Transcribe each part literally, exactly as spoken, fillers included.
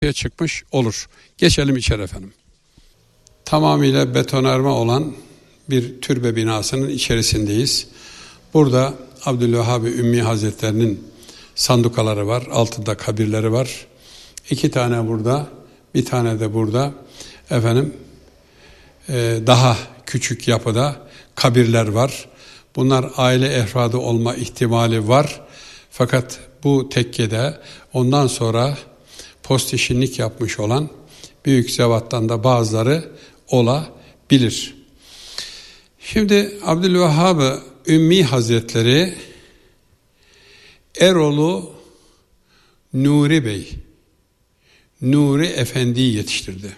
çıkmış olur. Geçelim içeri efendim. Tamamıyla betonarme olan bir türbe binasının içerisindeyiz. Burada Abdülvehhab Ümmi Hazretlerinin sandukaları var. Altında kabirleri var. İki tane burada, bir tane de burada. Efendim daha küçük yapıda kabirler var. Bunlar aile efradı olma ihtimali var. Fakat bu tekkede ondan sonra postişinlik yapmış olan büyük zevattan da bazıları olabilir. Şimdi Abdülvehhab Ümmi Hazretleri Erol'u Nuri Bey, Nuri Efendi'yi yetiştirdi.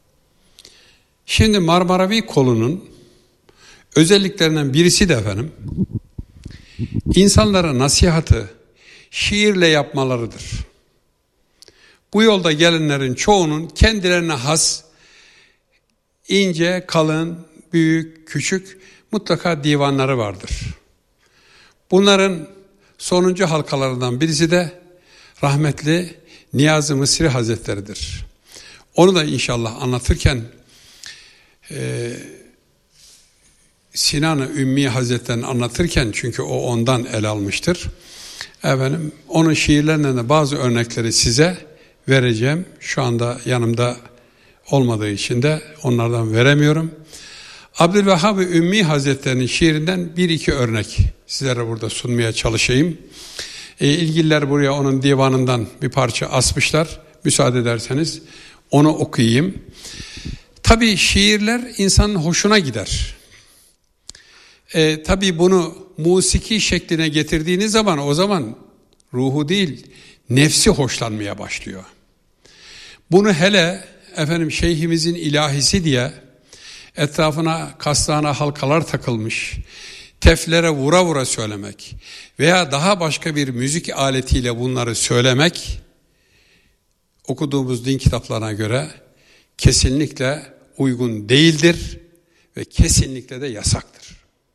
Şimdi Marmaravi kolunun özelliklerinden birisi de efendim, insanlara nasihatı şiirle yapmalarıdır. Bu yolda gelenlerin çoğunun kendilerine has, ince, kalın, büyük, küçük mutlaka divanları vardır. Bunların sonuncu halkalarından birisi de rahmetli Niyazi Mısri Hazretleri'dir. Onu da inşallah anlatırken e, Sinan-ı Ümmi Hazretleri'ni anlatırken, çünkü o ondan el almıştır. Efendim, onun şiirlerinden de bazı örnekleri size vereceğim. Şu anda yanımda olmadığı için de onlardan veremiyorum. Abdülvehhab Ümmi Hazretleri'nin şiirinden bir iki örnek sizlere burada sunmaya çalışayım. E, ilgililer buraya onun divanından bir parça asmışlar. Müsaade ederseniz onu okuyayım. Tabii şiirler insanın hoşuna gider. E, tabii bunu musiki şekline getirdiğiniz zaman o zaman ruhu değil nefsi hoşlanmaya başlıyor. Bunu hele efendim şeyhimizin ilahisi diye etrafına kastana halkalar takılmış, teflere vura vura söylemek veya daha başka bir müzik aletiyle bunları söylemek okuduğumuz din kitaplarına göre kesinlikle uygun değildir ve kesinlikle de yasaktır.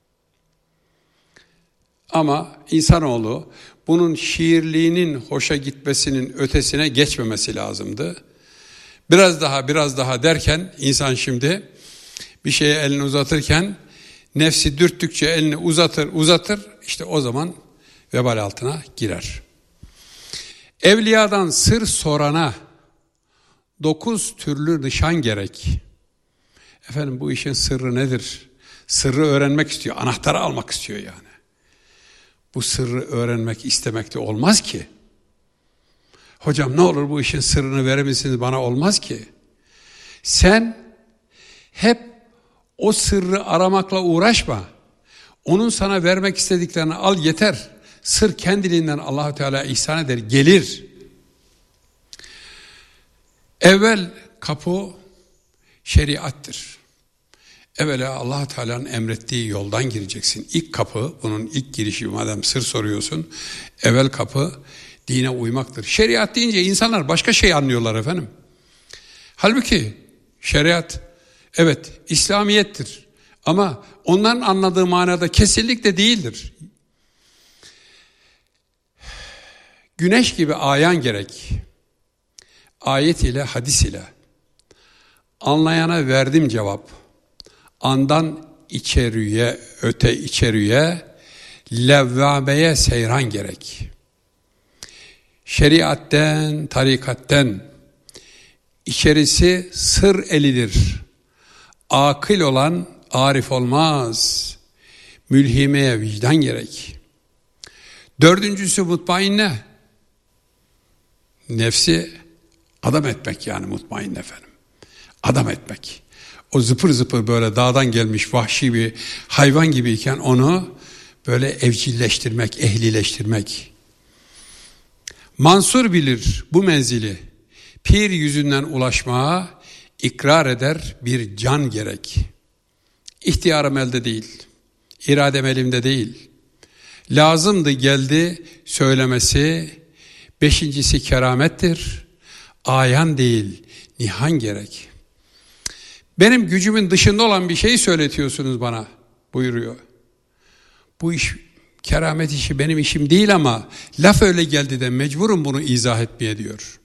Ama insanoğlu bunun şiirliğinin hoşa gitmesinin ötesine geçmemesi lazımdı. Biraz daha biraz daha derken insan şimdi bir şeye elini uzatırken nefsi dürttükçe elini uzatır uzatır işte o zaman vebal altına girer. Evliyadan sır sorana dokuz türlü nişan gerek. Efendim bu işin sırrı nedir? Sırrı öğrenmek istiyor, anahtarı almak istiyor yani. Bu sırrı öğrenmek istemekte olmaz ki. Hocam ne olur bu işin sırrını verir misiniz bana, olmaz ki. Sen hep o sırrı aramakla uğraşma. Onun sana vermek istediklerini al yeter. Sır kendiliğinden Allah-u Teala ihsan eder, gelir. Evvel kapı şeriattır. Evvela Allah-u Teala'nın emrettiği yoldan gireceksin. İlk kapı, bunun ilk girişi, madem sır soruyorsun, evvel kapı dine uymaktır. Şeriat deyince insanlar başka şey anlıyorlar efendim. Halbuki şeriat evet İslamiyettir ama onların anladığı manada kesinlikle değildir. Güneş gibi ayan gerek. Ayet ile hadis ile. Anlayana verdim cevap. Andan içeriye, öte içeriye, levvabeye seyran gerek. Şeriatten, tarikatten, içerisi sır elidir. Akıl olan arif olmaz. Mülhimeye vicdan gerek. Dördüncüsü mutmainne. Nefsi adam etmek, yani mutmainne efendim. Adam etmek. O zıpır zıpır böyle dağdan gelmiş vahşi bir hayvan gibiyken onu böyle evcilleştirmek, ehlileştirmek. Mansur bilir bu menzili, pir yüzünden ulaşmaya ikrar eder bir can gerek. İhtiyarım elde değil, iradem elimde değil. Lazımdı geldi söylemesi, beşincisi keramettir, ayan değil, nihan gerek. Benim gücümün dışında olan bir şey söyletiyorsunuz bana buyuruyor. Bu iş, keramet işi benim işim değil ama laf öyle geldi de mecburum bunu izah etmeye diyor.